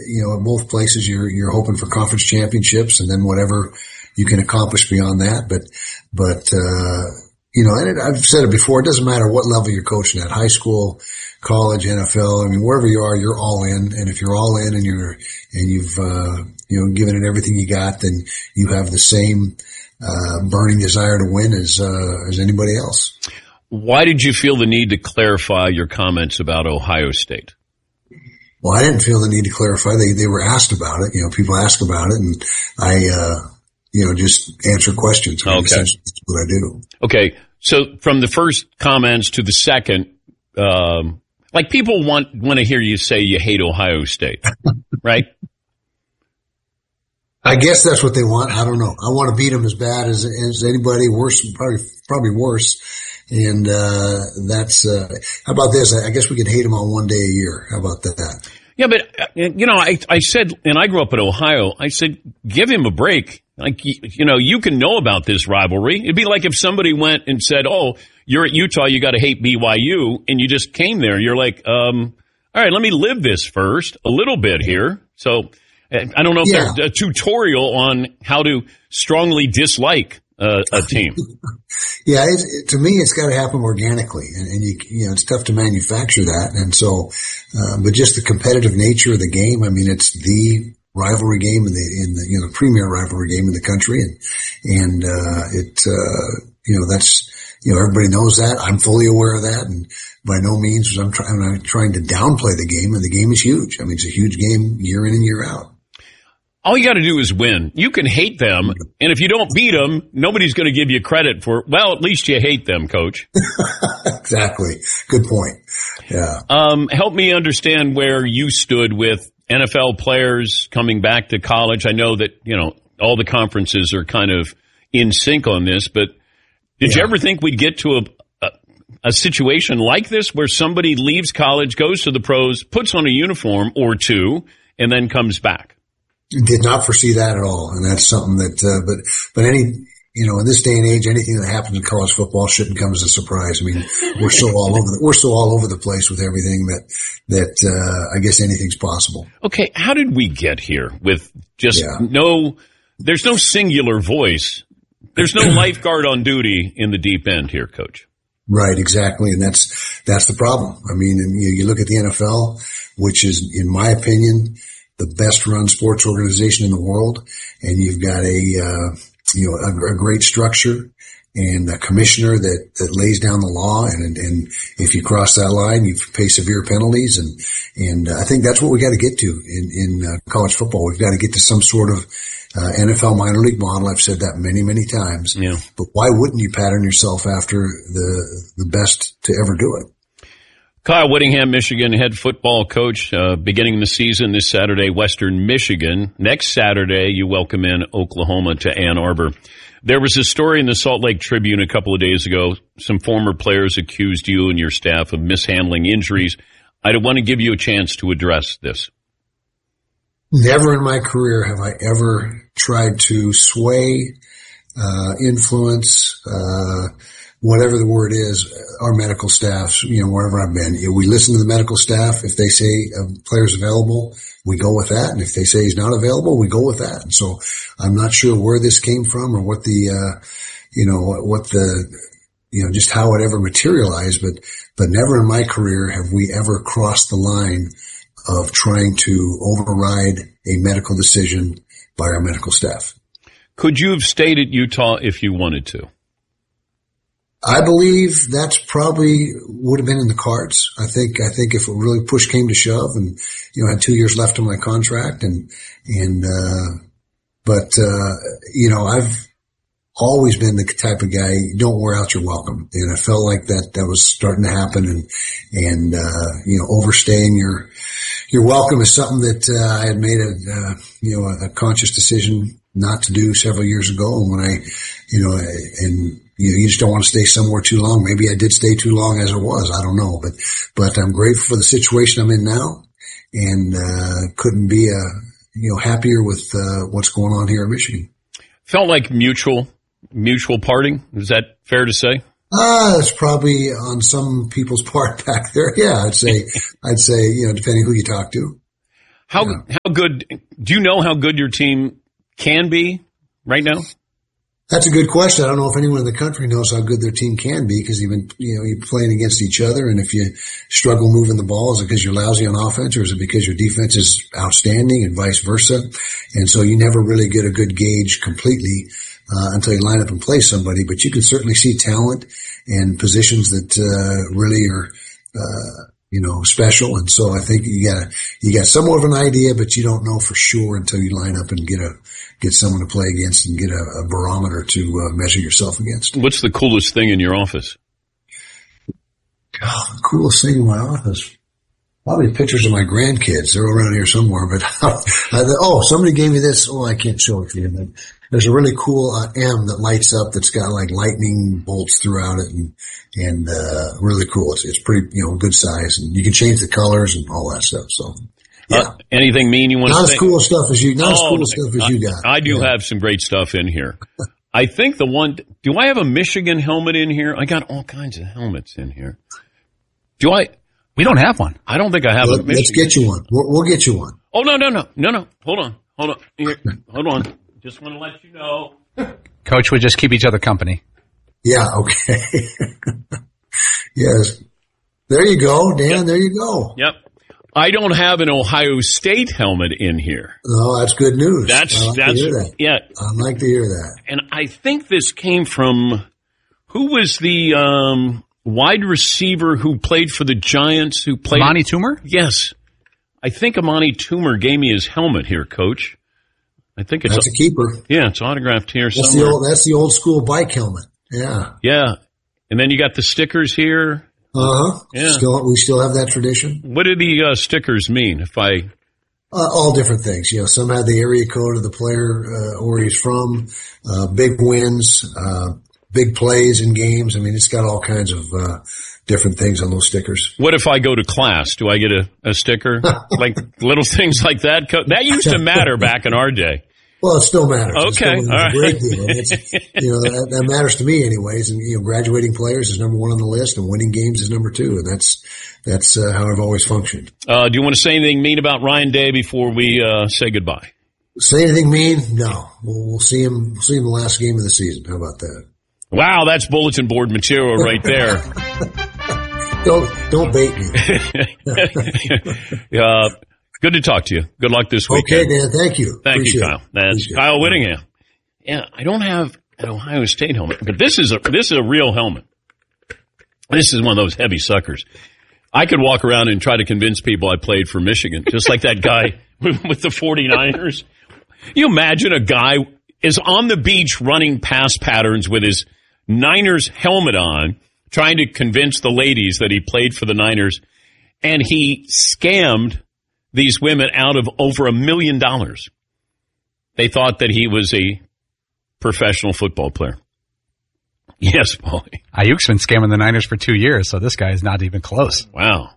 in both places, you're hoping for conference championships and then whatever you can accomplish beyond that. But and I've said it before, it doesn't matter what level you're coaching at, high school, college, NFL. I mean, wherever you are, you're all in. And if you're all in and you've given it everything you got, then you have the same, burning desire to win as anybody else. Why did you feel the need to clarify your comments about Ohio State? Well, I didn't feel the need to clarify. They were asked about it. People ask about it, and I, just answer questions. I mean, okay. Essentially, that's what I do. Okay. So from the first comments to the second, people want to hear you say you hate Ohio State, right? I guess that's what they want. I don't know. I want to beat them as bad as anybody, worse, probably worse. And, how about this? I guess we could hate them on one day a year. How about that? Yeah, but, I said, and I grew up in Ohio, I said, give him a break. You can know about this rivalry. It'd be like if somebody went and said, oh, you're at Utah, you got to hate BYU, and you just came there. You're like, all right, let me live this first a little bit here. So I don't know if there's a tutorial on how to strongly dislike a team. Yeah, to me, it's got to happen organically, and it's tough to manufacture that. And so, but just the competitive nature of the game. I mean, it's the rivalry game in the premier rivalry game in the country, and that's everybody knows that. I'm fully aware of that, and by no means I'm trying to downplay the game. And the game is huge. I mean, it's a huge game year in and year out. All you got to do is win. You can hate them, and if you don't beat them, nobody's going to give you credit for, well, at least you hate them, Coach. Exactly. Good point. Yeah. Help me understand where you stood with NFL players coming back to college. I know that, all the conferences are kind of in sync on this, but did you ever think we'd get to a situation like this where somebody leaves college, goes to the pros, puts on a uniform or two, and then comes back? Did not foresee that at all. And that's something that, but in this day and age, anything that happens in college football shouldn't come as a surprise. I mean, we're so all over the place with everything that I guess anything's possible. Okay. How did we get here with just there's no singular voice. There's no lifeguard on duty in the deep end here, Coach. Right. Exactly. And that's the problem. I mean, you look at the NFL, which is, in my opinion, the best run sports organization in the world, and you've got a great structure and a commissioner that lays down the law, and if you cross that line, you pay severe penalties, and I think that's what we got to get to in college football. We've got to get to some sort of NFL minor league model. I've said that many, many times. Yeah. But why wouldn't you pattern yourself after the best to ever do it? Kyle Whittingham, Michigan head football coach, beginning the season this Saturday, Western Michigan. Next Saturday, you welcome in Oklahoma to Ann Arbor. There was a story in the Salt Lake Tribune a couple of days ago. Some former players accused you and your staff of mishandling injuries. I want to give you a chance to address this. Never in my career have I ever tried to sway, influence, whatever the word is, our medical staff, wherever I've been. We listen to the medical staff. If they say a player's available, we go with that. And if they say he's not available, we go with that. And so I'm not sure where this came from or what just how it ever materialized, but never in my career have we ever crossed the line of trying to override a medical decision by our medical staff. Could you have stayed at Utah if you wanted to? I believe that's probably would have been in the cards. I think if it really push came to shove and, I had 2 years left on my contract I've always been the type of guy, don't wear out your welcome. And I felt like that was starting to happen and overstaying your welcome is something that, I had made a conscious decision not to do several years ago. And when you just don't want to stay somewhere too long. Maybe I did stay too long as it was. I don't know, but I'm grateful for the situation I'm in now, and couldn't be happier with what's going on here in Michigan. Felt like mutual parting. Is that fair to say? It's probably on some people's part back there. Yeah, I'd say depending who you talk to. How good, do you know how good your team can be right now? That's a good question. I don't know if anyone in the country knows how good their team can be because you're playing against each other. And if you struggle moving the ball, is it because you're lousy on offense or is it because your defense is outstanding and vice versa? And so you never really get a good gauge completely until you line up and play somebody. But you can certainly see talent and positions that really are special. And so I think you got somewhat of an idea, but you don't know for sure until you line up and get someone to play against and get a barometer to measure yourself against. What's the coolest thing in your office? Oh, the coolest thing in my office. Probably pictures of my grandkids. They're around here somewhere, but somebody gave me this. Oh, I can't show it to you. There's a really cool M that lights up that's got like lightning bolts throughout it and really cool. It's pretty, good size and you can change the colors and all that stuff. So, yeah. Anything mean you want to say? Not as cool stuff as you got. I do have some great stuff in here. I think do I have a Michigan helmet in here? I got all kinds of helmets in here. We don't have one. I don't think I have a Michigan. Let's get you one. We'll get you one. Oh, no. Hold on. Here, hold on. Just want to let you know. Coach, we just keep each other company. Yeah, okay. Yes. There you go, Dan. Yep. There you go. Yep. I don't have an Ohio State helmet in here. No, that's good news. I like to hear that. Yeah. I'd like to hear that. And I think this came from who was the wide receiver who played for the Giants? Amani Toomer? Yes. I think Amani Toomer gave me his helmet here, Coach. I think that's a keeper. Yeah, it's autographed here somewhere. That's the old school bike helmet. Yeah. Yeah. And then you got the stickers here. Uh-huh. Yeah. We still have that tradition. What do the stickers mean? All different things. Some have the area code of the player where he's from, big wins, big plays in games. I mean, it's got all kinds of different things on those stickers. What if I go to class? Do I get a sticker? Like little things like that? That used to matter back in our day. Well, it still matters. Okay. All right. A great deal. That matters to me anyways. And, graduating players is number one on the list and winning games is number two. And that's how I've always functioned. Do you want to say anything mean about Ryan Day before we say goodbye? Say anything mean? No. We'll see him the last game of the season. How about that? Wow, that's bulletin board material right there. Don't bait me. Good to talk to you. Good luck this week. Okay, Dan. Thank you. Thank you, Kyle. That's Kyle Whittingham. Yeah, I don't have an Ohio State helmet, but this is a real helmet. This is one of those heavy suckers. I could walk around and try to convince people I played for Michigan, just like that guy with the 49ers. You imagine a guy is on the beach running pass patterns with his Niners helmet on, trying to convince the ladies that he played for the Niners, and he scammed these women out of over $1 million. They thought that he was a professional football player. Yes, Paulie. Ayuk's been scamming the Niners for 2 years, so this guy is not even close. Wow.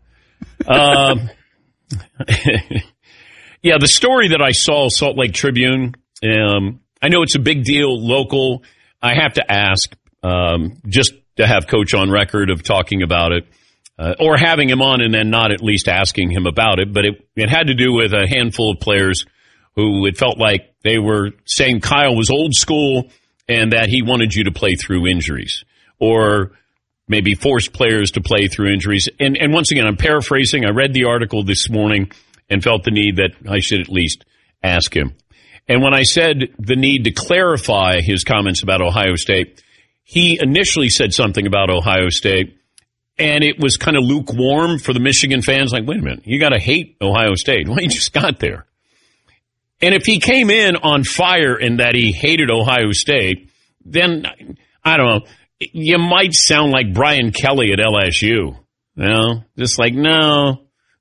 Yeah, the story that I saw, Salt Lake Tribune, I know it's a big deal, local. I have to ask, just to have Coach on record of talking about it. Or having him on and then not at least asking him about it. But it had to do with a handful of players who it felt like they were saying Kyle was old school and that he wanted you to play through injuries or maybe forced players to play through injuries. And once again, I'm paraphrasing. I read the article this morning and felt the need that I should at least ask him. And when I said the need to clarify his comments about Ohio State, he initially said something about Ohio State. And it was kind of lukewarm for the Michigan fans. Like, wait a minute, you got to hate Ohio State. Well, he just got there. And if he came in on fire in that he hated Ohio State, then, I don't know, you might sound like Brian Kelly at LSU. Just like, no.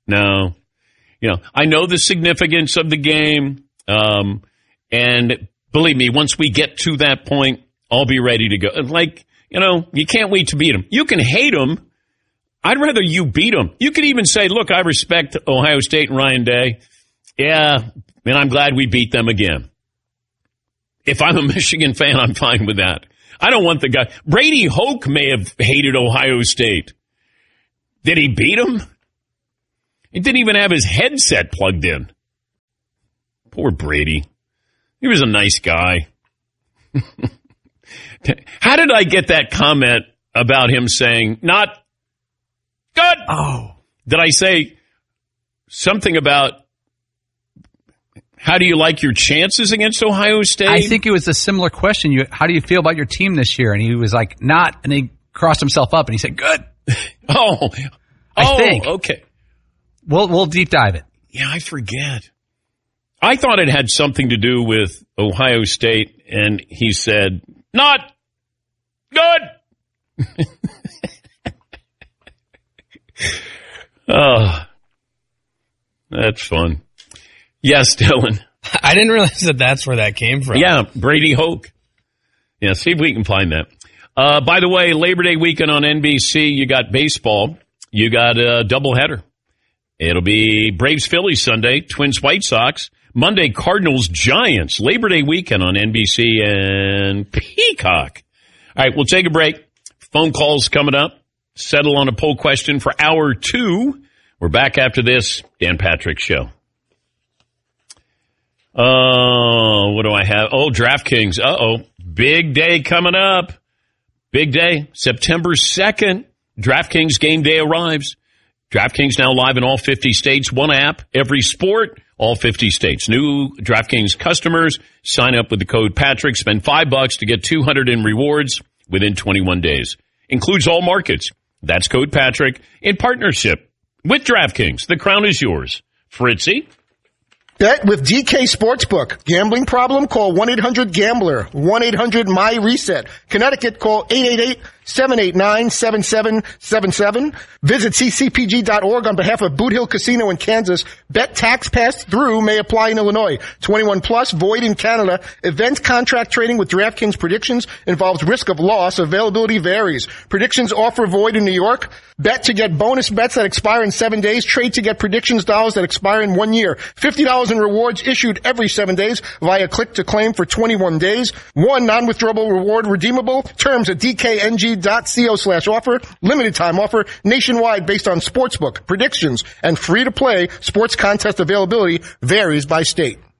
I know the significance of the game. And believe me, once we get to that point, I'll be ready to go. Like, you can't wait to beat him. You can hate him. I'd rather you beat them. You could even say, look, I respect Ohio State and Ryan Day. Yeah, and I'm glad we beat them again. If I'm a Michigan fan, I'm fine with that. I don't want the guy. Brady Hoke may have hated Ohio State. Did he beat him? He didn't even have his headset plugged in. Poor Brady. He was a nice guy. How did I get that comment about him saying, not good? Oh. Did I say something about how do you like your chances against Ohio State? I think it was a similar question. How do you feel about your team this year? And he was like, not. And he crossed himself up and he said, good. I think. Okay. We'll deep dive it. Yeah, I forget. I thought it had something to do with Ohio State, and he said, not good. Oh, that's fun. Yes, Dylan. I didn't realize that's where that came from. Yeah, Brady Hoke. Yeah, see if we can find that. By the way, Labor Day weekend on NBC, you got baseball. You got a doubleheader. It'll be Braves-Phillies Sunday, Twins-White Sox. Monday, Cardinals-Giants. Labor Day weekend on NBC and Peacock. All right, we'll take a break. Phone calls coming up. Settle on a poll question for hour 2. We're back after this Dan Patrick Show. What do I have? Oh, DraftKings. Big day coming up. Big day. September 2nd. DraftKings game day arrives. DraftKings now live in all 50 states. One app, every sport, all 50 states. New DraftKings customers sign up with the code Patrick. Spend $5 to get $200 in rewards within 21 days. Includes all markets. That's code Patrick in partnership with DraftKings. The crown is yours. Fritzy? Bet with DK Sportsbook. Gambling problem? Call 1-800-GAMBLER. 1-800-MY-RESET. Connecticut, call 888-789-7777. Visit ccpg.org on behalf of Boot Hill Casino in Kansas. Bet tax passed through may apply in Illinois. 21 plus, void in Canada. Event contract trading with DraftKings predictions involves risk of loss. Availability varies. Predictions offer void in New York. Bet to get bonus bets that expire in 7 days. Trade to get predictions dollars that expire in 1 year. $50 in rewards issued every 7 days via click to claim for 21 days. One non-withdrawable reward redeemable. Terms at dkng.co/offer. Limited time offer nationwide based on sportsbook predictions and free to play. Sports contest availability varies by state.